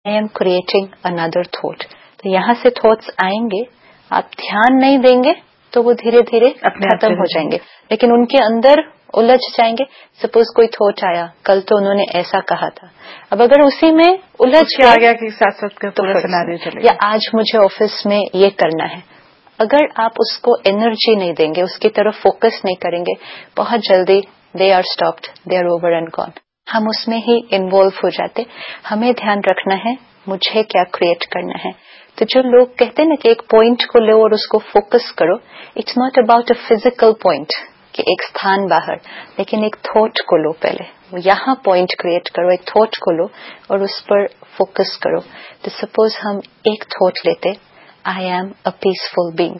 I am creating another thought. तो यहाँ से थॉट्स आएंगे, आप ध्यान नहीं देंगे तो वो धीरे धीरे खत्म हो जाएंगे, लेकिन उनके अंदर उलझ जाएंगे. सपोज कोई थॉट आया, कल तो उन्होंने ऐसा कहा था, अब अगर उसी में उलझ गया कि साथ साथ पूरा सिनेरियो चलेगा, या आज मुझे ऑफिस में ये करना है, अगर आप उसको एनर्जी नहीं देंगे, उसकी तरफ फोकस नहीं करेंगे, बहुत जल्दी they are stopped, they are over and gone. हम उसमें ही इन्वॉल्व हो जाते. हमें ध्यान रखना है मुझे क्या क्रिएट करना है. तो जो लोग कहते हैं ना कि एक पॉइंट को लो और उसको फोकस करो, it's not about a physical point कि एक स्थान बाहर, लेकिन एक थॉट को लो. पहले यहाँ पॉइंट क्रिएट करो, एक थॉट को लो और उस पर फोकस करो. तो सपोज हम एक थॉट लेते, I am a peaceful being.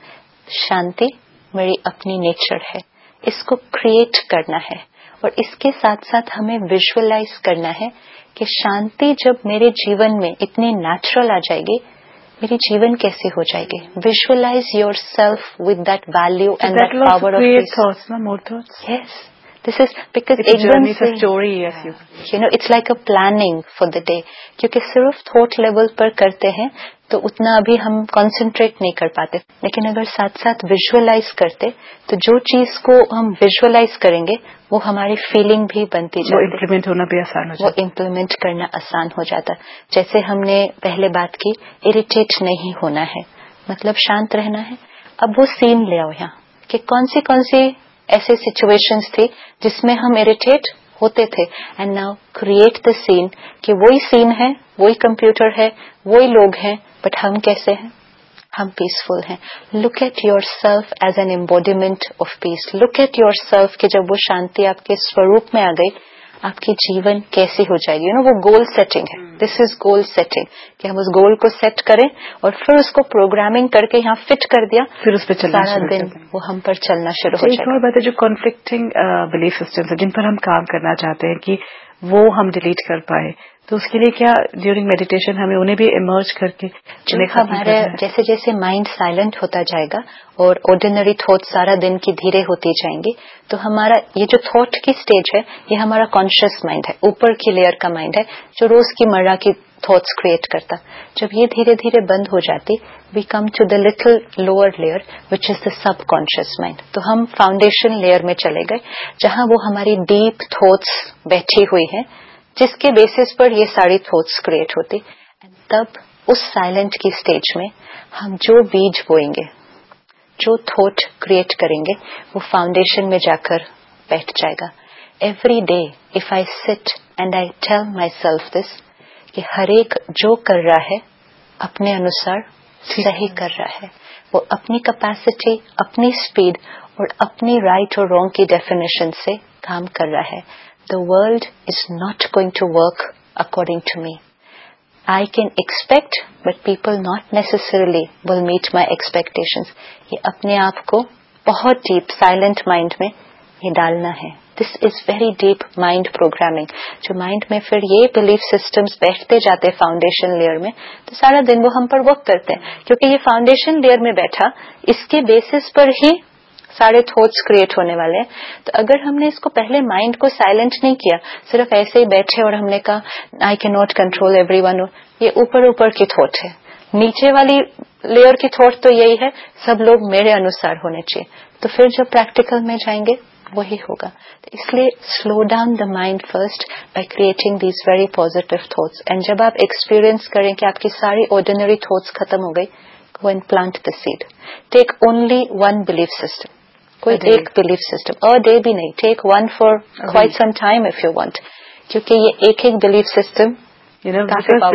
शांति मेरी अपनी नेचर है, इसको क्रिएट करना है. और इसके साथ साथ हमें विजुअलाइज करना है कि शांति जब मेरे जीवन में इतनी नेचुरल आ जाएगी, मेरी जीवन कैसे हो जाएगी. Visualise your self with that value and that power of peace. More thoughts. Yes, this is because एकदम से story, you know, it's like a planning for the day. क्योंकि सिर्फ थॉट लेवल पर करते हैं तो उतना अभी हम कंसंट्रेट नहीं कर पाते, लेकिन अगर साथ साथ विजुअलाइज करते तो जो चीज को हम विजुअलाइज करेंगे वो हमारी फीलिंग भी बनती जाती है, वो इम्प्लीमेंट होना भी आसान हो जाता, वो इम्प्लीमेंट करना आसान हो जाता. जैसे हमने पहले बात की, इरिटेट नहीं होना है, मतलब शांत रहना है. अब वो सीन ले आओ यहाँ कि कौन सी ऐसे सिचुएशंस थी जिसमें हम इरिटेट होते थे, and now create the scene कि वही सीन है, वही कंप्यूटर है, वही लोग हैं, बट हम कैसे हैं, हम पीसफुल हैं. Look at your self as an embodiment of peace. Look at your self कि जब वो शांति आपके स्वरूप में आ गई, आपकी जीवन कैसी हो जाएगी. यू नो, वो गोल सेटिंग है. दिस इज गोल सेटिंग कि हम उस गोल को सेट करें और फिर उसको प्रोग्रामिंग करके यहाँ फिट कर दिया, फिर उस पर चलना सारा दिन वो हम पर चलना शुरू हो जाएगा. एक और बात है, जो कॉन्फ्लिक्टिंग बिलीफ सिस्टम्स है जिन पर हम काम करना चाहते हैं कि वो हम डिलीट कर पाए, तो उसके लिए क्या ड्यूरिंग मेडिटेशन हमें उन्हें भी इमर्ज करके जो हमारे जैसे जैसे माइंड साइलेंट होता जाएगा और ऑर्डिनरी थॉट सारा दिन की धीरे होती जाएंगी, तो हमारा ये जो थॉट की स्टेज है, ये हमारा कॉन्शियस माइंड है, ऊपर की लेयर का माइंड है जो रोज की मर्रा की थॉट्स क्रिएट करता. जब ये धीरे धीरे बंद हो जाती, we come to the little lower layer which is the sub conscious mind. तो हम फाउंडेशन लेयर में चले गए जहां वो हमारी डीप थॉट्स बैठी हुई है, जिसके बेसिस पर ये सारी थॉट्स क्रिएट होती. तब उस साइलेंट की स्टेज में हम जो बीज बोएंगे, जो थॉट क्रिएट करेंगे, वो फाउंडेशन में जाकर बैठ जाएगा. Every day if I sit and I tell my self this कि हर एक जो कर रहा है अपने अनुसार सही कर रहा है, वो अपनी कैपेसिटी, अपनी स्पीड और अपनी राइट और रॉन्ग की डेफिनेशन से काम कर रहा है. The world is not going to work according to me. I can expect, but people not necessarily will meet my expectations. ये अपने आप को बहुत deep silent mind में ये डालना है. This is very deep mind programming. जो mind में फिर ये belief systems बैठते जाते फाउंडेशन लेयर में, तो सारा दिन वो हम पर वर्क करते हैं, क्योंकि ये फाउंडेशन लेयर में बैठा, इसके बेसिस पर ही सारे थॉट्स क्रिएट होने वाले हैं. तो अगर हमने इसको पहले माइंड को साइलेंट नहीं किया, सिर्फ ऐसे ही बैठे और हमने कहा I can not control everyone, ये ऊपर ऊपर की थॉट है. नीचे वाली लेयर की थॉट तो यही है, सब लोग मेरे अनुसार होने चाहिए. तो फिर जब प्रैक्टिकल में जाएंगे वही होगा. तो इसलिए slow down the mind first by creating these very positive thoughts. And जब आप एक्सपीरियंस करें कि आपकी सारी ऑर्डिनरी थॉट्स खत्म हो गई, go and plant the seed. Take only one belief system, कोई एक बिलीफ सिस्टम, अ डे भी नहीं, take one for quite some time if you want, क्योंकि ये एक एक belief system, you know,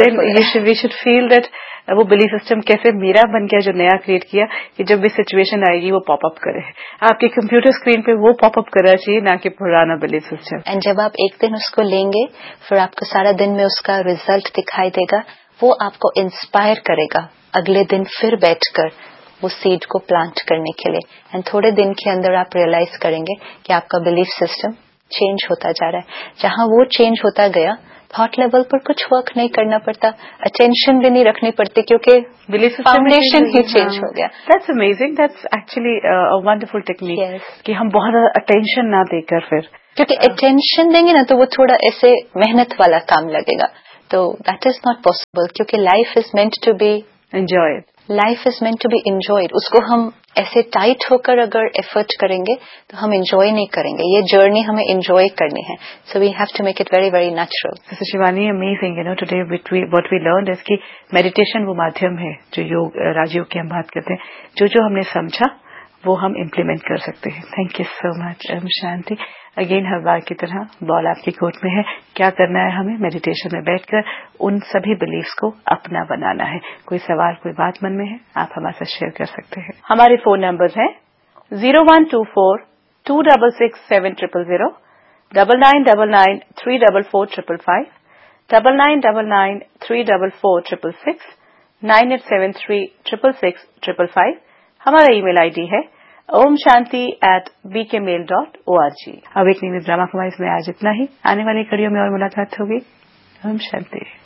we should feel that वो belief system कैसे मेरा बन गया, जो नया क्रिएट किया, कि जब भी सिचुएशन आएगी वो पॉप अप करे. आपके कंप्यूटर स्क्रीन पे वो पॉप अप करना चाहिए, ना कि पुराना बिलीफ सिस्टम. एंड जब आप एक दिन उसको लेंगे, फिर आपको सारा दिन में उसका रिजल्ट दिखाई देगा, वो आपको इंस्पायर करेगा अगले दिन फिर बैठकर वो सीड को प्लांट करने के लिए. एंड थोड़े दिन के अंदर आप रियलाइज करेंगे कि आपका बिलीफ सिस्टम चेंज होता जा रहा है. जहां वो चेंज होता गया, थॉट लेवल पर कुछ वर्क नहीं करना पड़ता, अटेंशन भी नहीं रखनी पड़ती, क्योंकि बिलीफ फाउंडेशन ही चेंज हो गया. That's amazing, that's actually a wonderful technique कि हम बहुत अटेंशन ना देकर, फिर क्योंकि अटेंशन देंगे ना तो वो थोड़ा ऐसे मेहनत वाला काम लगेगा. तो दैट इज नॉट पॉसिबल, क्योंकि life is meant to be enjoyed. Life is meant to be enjoyed. उसको हम ऐसे टाइट होकर अगर एफर्ट करेंगे तो हम एंजॉय नहीं करेंगे. ये जर्नी हमें एंजॉय करनी है. So we have to make it very very natural. Sister Shivani, amazing. Today what we learned is कि मेडिटेशन वो माध्यम है जो योग, राजयोग की हम बात करते हैं, जो हमने समझा वो हम इम्प्लीमेंट कर सकते हैं. Thank you so much. Om Shanti. Again हर बार की तरह बॉल आपकी कोर्ट में है. क्या करना है हमें? मेडिटेशन में बैठकर उन सभी बिलीफ्स को अपना बनाना है. कोई सवाल, कोई बात मन में है, आप हमारे साथ शेयर कर सकते हैं. हमारे फोन नंबर्स हैं 0124-266-7000, 9999-344-555, 9999-344-666, 9873-666-555. हमारा ईमेल आईडी है omshanti@bkmail.org. अब एक नियमित ड्रामा फरमाइश में आज इतना ही. आने वाली कड़ियों में और मुलाकात होगी. ओम शांति.